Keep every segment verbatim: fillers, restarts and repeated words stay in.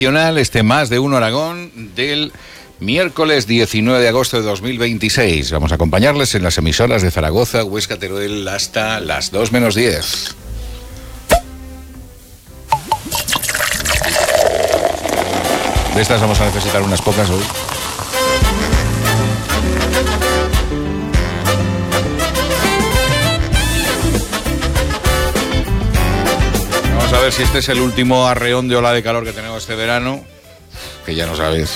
Este Más de Uno Aragón del miércoles diecinueve de agosto de dos mil veintiséis. Vamos a acompañarles en las emisoras de Zaragoza, Huesca, Teruel hasta las dos menos diez. De estas vamos a necesitar unas pocas hoy. Vamos a ver si este es el último arreón de ola de calor que tenemos este verano, que ya no sabes,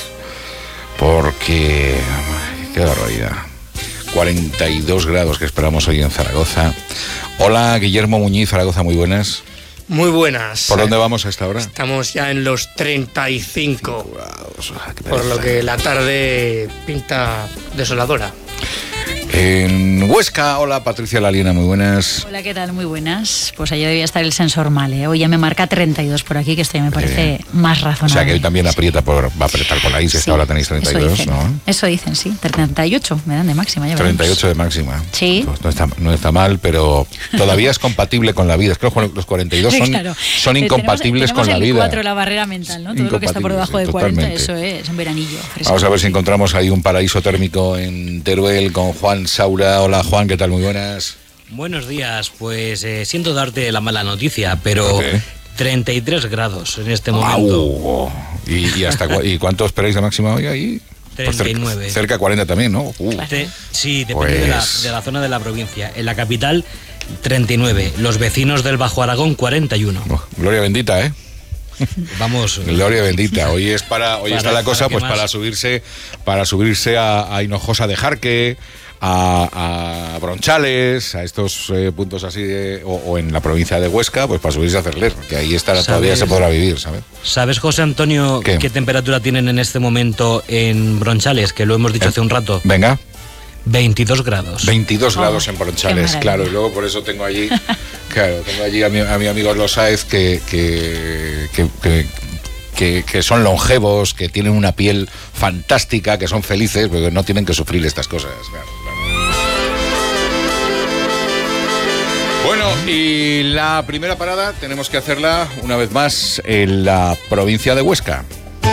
porque qué barbaridad. cuarenta y dos grados que esperamos hoy en Zaragoza. Hola, Guillermo Muñiz, Zaragoza, muy buenas. Muy buenas. ¿Por dónde vamos a esta hora? Estamos ya en los treinta y cinco grados, por lo que la tarde pinta desoladora. En Huesca, hola, Patricia Laliena, muy buenas. Hola, ¿qué tal? Muy buenas. Pues ayer debía estar el sensor mal, ¿eh? Hoy ya me marca treinta y dos por aquí, que esto ya me parece eh, más razonable. O sea que hoy también aprieta por, va a apretar por ahí, si sí, esta hora tenéis treinta y dos, eso ¿no? Eso dicen, sí. treinta y ocho me dan de máxima, ya treinta y ocho de máxima. Sí. Pues no, está, no está mal, pero todavía es compatible con la vida. Es que los cuarenta y dos son, claro, son incompatibles tenemos, con tenemos la vida. el cuatro, la barrera mental, ¿no? Todo lo que está por debajo de cuarenta, eso es un veranillo. Fresco. Vamos a ver si encontramos ahí un paraíso térmico en Teruel con Juan Saura. Hola, Juan, ¿qué tal? Muy buenas. Buenos días, pues eh, siento darte la mala noticia, pero okay. treinta y tres grados en este momento. Wow. ¿Y, y, hasta cu ¿Y cuánto esperáis de máxima hoy ahí? treinta y nueve. Pues cerca, cerca de cuarenta también, ¿no? Uh. De, sí, depende pues... de, la, de la zona de la provincia. En la capital, treinta y nueve. Los vecinos del Bajo Aragón, cuarenta y uno. Oh, gloria bendita, ¿eh? Vamos. Gloria bendita. Hoy es para, hoy para, está la cosa, para pues para subirse, para subirse a, a Hinojosa de Jarque, a, a Bronchales, a estos eh, puntos así, de, o, o en la provincia de Huesca, pues para subirse a Cerler, que ahí estará, todavía se podrá vivir, ¿sabes? ¿Sabes, José Antonio, ¿Qué? qué temperatura tienen en este momento en Bronchales? Que lo hemos dicho eh, hace un rato. Venga. veintidós grados. veintidós oh, grados en Bronchales, claro, y luego por eso tengo allí, claro, tengo allí a mi, a mi amigo Los Sáez que, que, que, que Que, que son longevos, que tienen una piel fantástica, que son felices, porque no tienen que sufrir estas cosas. Claro, claro. Bueno, y la primera parada tenemos que hacerla una vez más en la provincia de Huesca.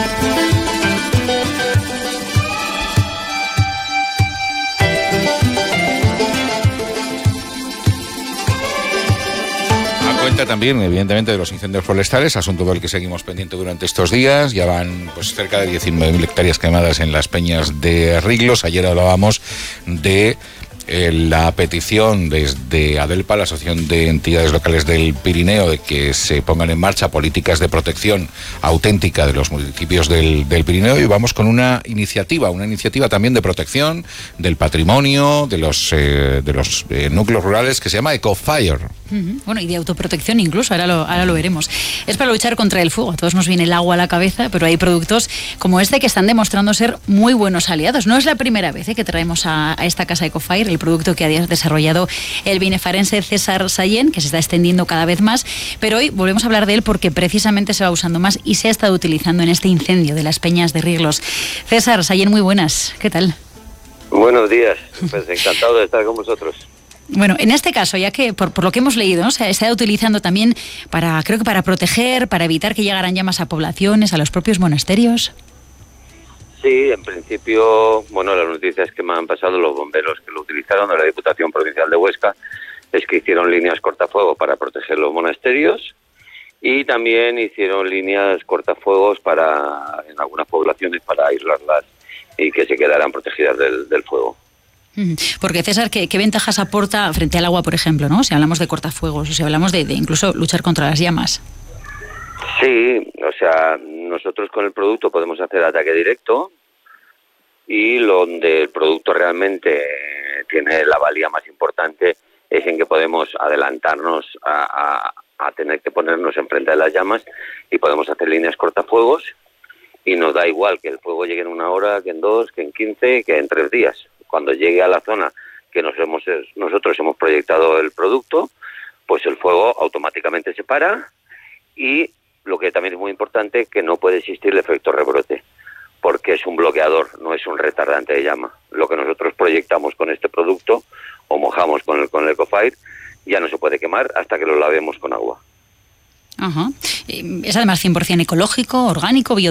Cuenta también, evidentemente, de los incendios forestales, asunto del que seguimos pendiente durante estos días. Ya van pues cerca de diecinueve mil hectáreas quemadas en las peñas de Riglos. Ayer hablábamos de eh, la petición desde ADELPA, la Asociación de Entidades Locales del Pirineo, de que se pongan en marcha políticas de protección auténtica de los municipios del, del Pirineo, y vamos con una iniciativa, una iniciativa también de protección del patrimonio, de los, eh, de los eh, núcleos rurales, que se llama EcoFire. Bueno, y de autoprotección incluso, ahora lo, ahora lo veremos. Es para luchar contra el fuego. A todos nos viene el agua a la cabeza, pero hay productos como este que están demostrando ser muy buenos aliados. No es la primera vez ¿eh? que traemos a, a esta casa EcoFire el producto que ha desarrollado el binefarense César Sallén, que se está extendiendo cada vez más, pero hoy volvemos a hablar de él porque precisamente se va usando más y se ha estado utilizando en este incendio de las peñas de Riglos. César Sallén, muy buenas. ¿Qué tal? Buenos días. Pues encantado de estar con vosotros. Bueno, en este caso, ya que por, por lo que hemos leído, ¿no? se ha estado utilizando también para, creo que para proteger, para evitar que llegaran llamas a poblaciones, a los propios monasterios. Sí, en principio, bueno, las noticias que me han pasado los bomberos que lo utilizaron de la Diputación Provincial de Huesca es que hicieron líneas cortafuego para proteger los monasterios y también hicieron líneas cortafuegos para, en algunas poblaciones, para aislarlas y que se quedaran protegidas del, del fuego. Porque, César, ¿qué, ¿qué ventajas aporta frente al agua, por ejemplo, ¿no? Si hablamos de cortafuegos, o si hablamos de, de incluso luchar contra las llamas. Sí, o sea, nosotros con el producto podemos hacer ataque directo y donde el producto realmente tiene la valía más importante es en que podemos adelantarnos a, a, a tener que ponernos enfrente de las llamas y podemos hacer líneas cortafuegos y nos da igual que el fuego llegue en una hora, que en dos, que en quince, que en tres días. Cuando llegue a la zona que nos hemos, nosotros hemos proyectado el producto, pues el fuego automáticamente se para y lo que también es muy importante, que no puede existir el efecto rebrote, porque es un bloqueador, no es un retardante de llama. Lo que nosotros proyectamos con este producto o mojamos con el, con el EcoFire ya no se puede quemar hasta que lo lavemos con agua. Ajá. Es además cien por ciento ecológico, orgánico, biodiverso.